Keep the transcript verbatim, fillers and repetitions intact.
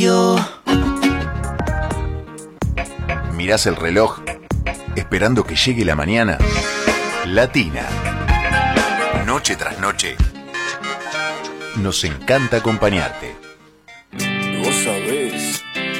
Yo. Mirás el reloj, esperando que llegue la mañana. Latina. Noche tras noche. Nos encanta acompañarte.